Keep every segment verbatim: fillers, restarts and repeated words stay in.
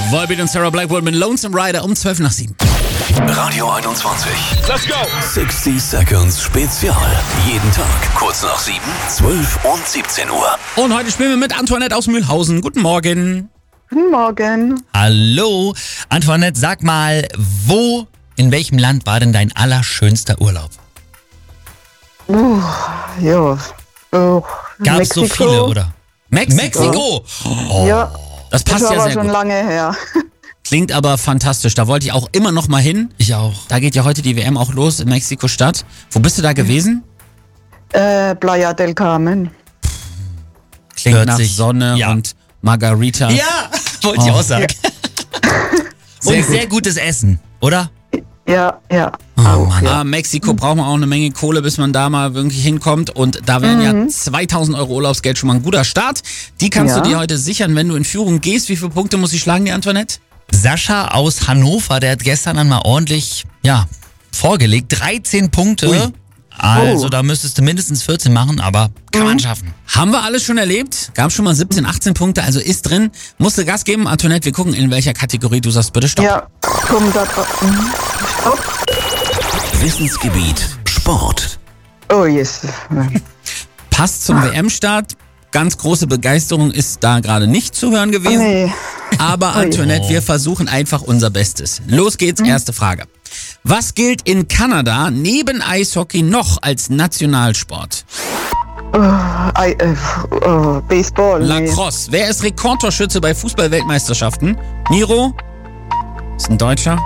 Volbeat und Sarah Blackwood mit Lonesome Rider um zwölf nach sieben. Radio einundzwanzig. Let's go! sechzig Seconds Spezial. Jeden Tag kurz nach sieben, zwölf und siebzehn Uhr. Und heute spielen wir mit Antoinette aus Mühlhausen. Guten Morgen. Guten Morgen. Hallo. Antoinette, sag mal, wo, in welchem Land war denn dein allerschönster Urlaub? Uh, ja. Uh, Gab es so Mexiko. viele, oder? Mexiko. Mexiko! Oh, Ja, Das passt ist ja aber sehr schon gut. lange her. Klingt aber fantastisch. Da wollte ich auch immer noch mal hin. ich auch. Da geht ja heute die W M auch los in Mexiko-Stadt. Wo bist du da gewesen? Äh, Playa del Carmen. Klingt Hört nach sich- Sonne ja. und Margarita. Ja, wollte ich Oh. auch sagen. Sehr Und gut. sehr gutes Essen, oder? Ja, ja. Oh, auch, Mann. ja. Ah, Mexiko braucht man auch eine Menge Kohle, bis man da mal wirklich hinkommt. Und da wären ja zweitausend Euro Urlaubsgeld schon mal ein guter Start. Die kannst Ja. du dir heute sichern, wenn du in Führung gehst. Wie viele Punkte muss sie schlagen, die Antoinette? Sascha aus Hannover, der hat gestern dann mal ordentlich, ja, vorgelegt. dreizehn Punkte. Ui. Also Oh. da müsstest du mindestens vierzehn machen, aber kann man schaffen. Haben wir alles schon erlebt. Gab schon mal siebzehn, achtzehn Punkte, also ist drin. Musste Gas geben. Antoinette, wir gucken, in welcher Kategorie du sagst. Bitte stopp. Ja, komm da drauf. Mhm. Stopp. Wissensgebiet Sport. Oh, yes. Passt zum W M-Start. Ganz große Begeisterung ist da gerade nicht zu hören gewesen. Nee. Aber Antoinette, wir versuchen einfach unser Bestes. Los geht's, erste Frage. Was gilt in Kanada neben Eishockey noch als Nationalsport? I, äh, oh, Baseball. Nee. Lacrosse. Wer ist Rekordtorschütze bei Fußball-Weltmeisterschaften? Niro? Ist ein Deutscher.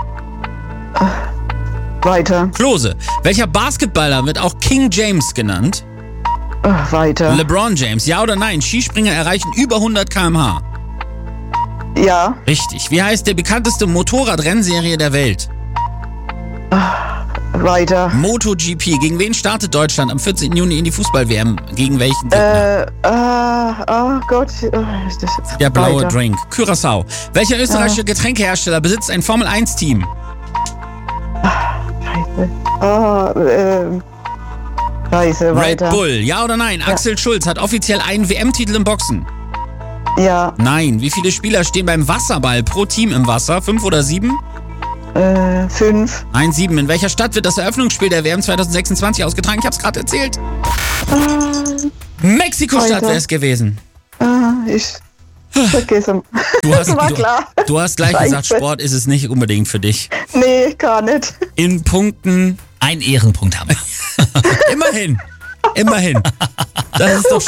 Weiter. Klose. Welcher Basketballer wird auch King James genannt? Oh, weiter. LeBron James. Ja oder nein? Skispringer erreichen über hundert Kilometer pro Stunde. Ja, Richtig. Wie heißt der bekannteste Motorradrennserie der Welt? weiter. MotoGP. Gegen wen startet Deutschland am vierzehnten Juni in die Fußball-W M? Gegen welchen Gegner? Äh, äh, oh Gott. äh, das- Der blaue weiter. Drink. Curaçao. Welcher österreichische Getränkehersteller besitzt ein Formel eins Team? Scheiße. Oh, äh, Scheiße, Red weiter. Bull. Ja oder nein? Axel Schulz hat offiziell einen W M-Titel im Boxen. Ja, Nein. Wie viele Spieler stehen beim Wasserball pro Team im Wasser? Fünf oder sieben? äh, fünf. Nein, sieben. In welcher Stadt wird das Eröffnungsspiel der W M zwanzig sechsundzwanzig ausgetragen? Ich hab's gerade erzählt. Mexiko-Stadt Alter. wäre es gewesen. Äh, ich vergesse. Du hast, War du, klar. du hast gleich Scheiße. gesagt, Sport ist es nicht unbedingt für dich. Nee, gar nicht. In Punkten Ein Ehrenpunkt haben wir. immerhin. Immerhin. Das ist doch